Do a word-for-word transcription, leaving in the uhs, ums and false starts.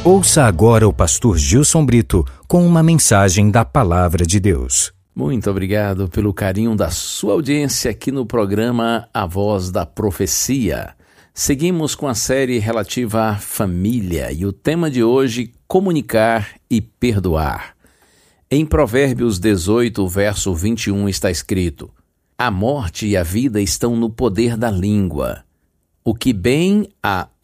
Ouça agora o pastor Gilson Brito com uma mensagem da Palavra de Deus. Muito obrigado pelo carinho da sua audiência aqui no programa A Voz da Profecia. Seguimos com a série relativa à família e o tema de hoje, comunicar e perdoar. Em Provérbios dezoito, verso vinte e um está escrito: a morte e a vida estão no poder da língua. O que bem a